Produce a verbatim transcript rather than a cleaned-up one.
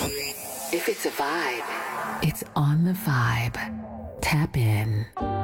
If it's a vibe, it's on the vibe. Tap in.